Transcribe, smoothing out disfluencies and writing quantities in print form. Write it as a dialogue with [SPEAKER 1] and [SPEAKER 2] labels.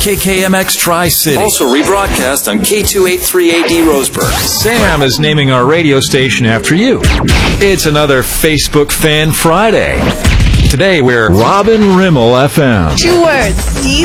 [SPEAKER 1] KKMX Tri-City.
[SPEAKER 2] Also rebroadcast on K283AD Roseburg.
[SPEAKER 1] Sam is naming our radio station after you. It's another Facebook Fan Friday. Today we're Robin Rimmel FM.
[SPEAKER 3] 2 words,